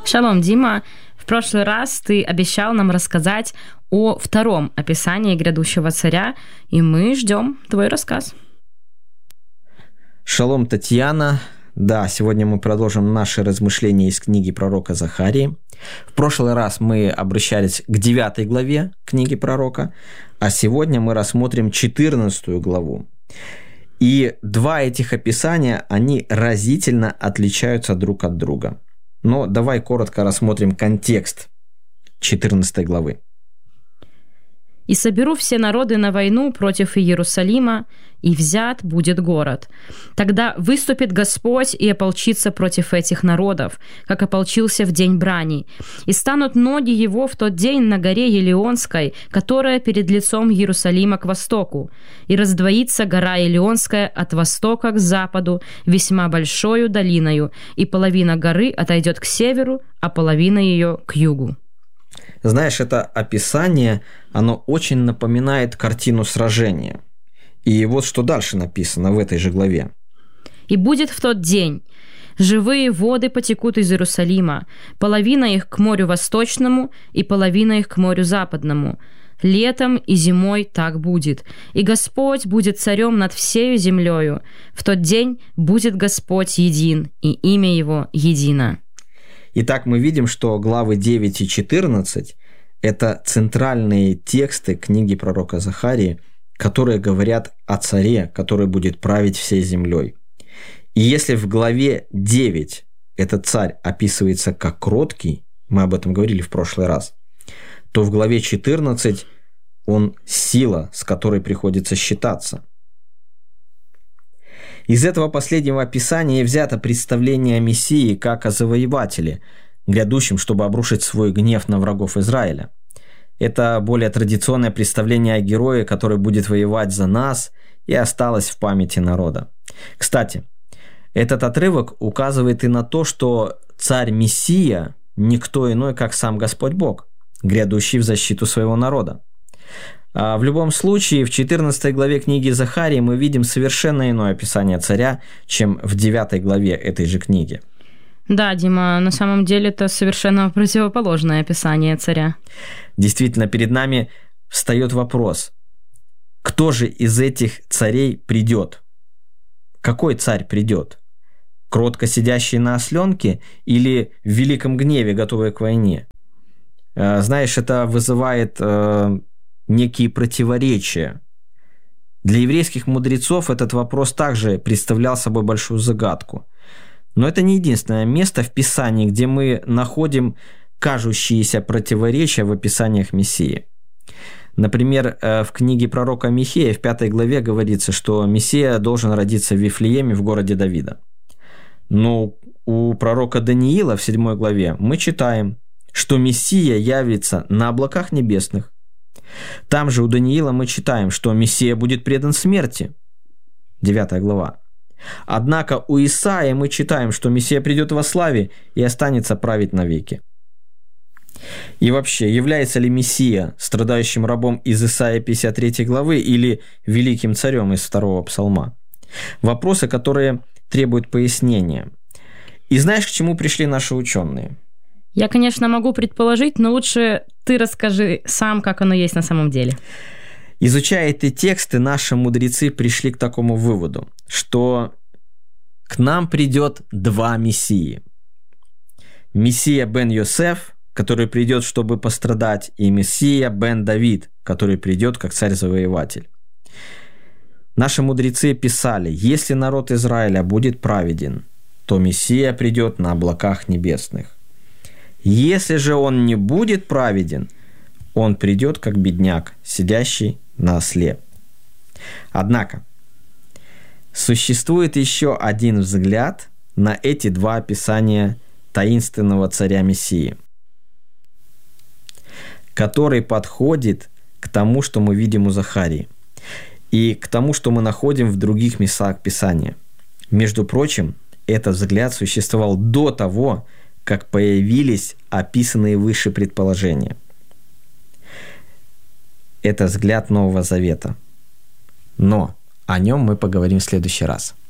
Шалом, Дима. В прошлый раз ты обещал нам рассказать о втором описании грядущего царя, и мы ждем твой рассказ. Шалом, Татьяна. Да, сегодня мы продолжим наши размышления из книги пророка Захарии. В прошлый раз мы обращались к 9 главе книги пророка, а сегодня мы рассмотрим 14 главу. И два этих описания, они разительно отличаются друг от друга. Но давай коротко рассмотрим контекст 14 главы. «И соберу все народы на войну против Иерусалима, и взят будет город. Тогда выступит Господь и ополчится против этих народов, как ополчился в день брани. И станут ноги его в тот день на горе Елеонской, которая перед лицом Иерусалима к востоку. И раздвоится гора Елеонская от востока к западу весьма большою долиною, и половина горы отойдет к северу, а половина ее к югу». Знаешь, это описание, оно очень напоминает картину сражения. И вот что дальше написано в этой же главе. «И будет в тот день, живые воды потекут из Иерусалима, половина их к морю восточному и половина их к морю западному. Летом и зимой так будет. И Господь будет царем над всею землею. В тот день будет Господь един, и имя его едино». Итак, мы видим, что главы 9 и 14 – это центральные тексты книги пророка Захарии, которые говорят о царе, который будет править всей землей. И если в главе 9 этот царь описывается как кроткий, мы об этом говорили в прошлый раз, то в главе 14 он сила, с которой приходится считаться. Из этого последнего описания взято представление о Мессии как о завоевателе, грядущем, чтобы обрушить свой гнев на врагов Израиля. Это более традиционное представление о герое, который будет воевать за нас, и осталось в памяти народа. Кстати, этот отрывок указывает и на то, что царь-мессия – никто иной, как сам Господь Бог, грядущий в защиту своего народа. А в любом случае, в 14 главе книги Захарии мы видим совершенно иное описание царя, чем в 9 главе этой же книги. Да, Дима, на самом деле это совершенно противоположное описание царя. Действительно, перед нами встает вопрос, кто же из этих царей придет? Какой царь придет? Кротко сидящий на осленке или в великом гневе, готовый к войне? Знаешь, это вызывает некие противоречия. Для еврейских мудрецов этот вопрос также представлял собой большую загадку. Но это не единственное место в Писании, где мы находим кажущиеся противоречия в описаниях Мессии. Например, в книге пророка Михея в 5 главе говорится, что Мессия должен родиться в Вифлееме в городе Давида. Но у пророка Даниила в 7 главе мы читаем, что Мессия явится на облаках небесных. Там же у Даниила мы читаем, что Мессия будет предан смерти. 9 глава. Однако у Исаии мы читаем, что Мессия придет во славе и останется править навеки. И вообще, является ли Мессия страдающим рабом из Исаии 53 главы или великим царем из 2 псалма? Вопросы, которые требуют пояснения. И знаешь, к чему пришли наши ученые? Я, конечно, могу предположить, но лучше ты расскажи сам, как оно есть на самом деле. Изучая эти тексты, наши мудрецы пришли к такому выводу, что к нам придет два мессии. Мессия бен Йосеф, который придет, чтобы пострадать, и Мессия бен Давид, который придет как царь-завоеватель. Наши мудрецы писали, если народ Израиля будет праведен, то Мессия придет на облаках небесных. Если же он не будет праведен, он придет как бедняк, сидящий на осле. Однако, существует еще один взгляд на эти два описания таинственного царя-мессии, который подходит к тому, что мы видим у Захарии, и к тому, что мы находим в других местах Писания. Между прочим, этот взгляд существовал до того, как появились описанные выше предположения. Это взгляд Нового Завета. Но о нем мы поговорим в следующий раз.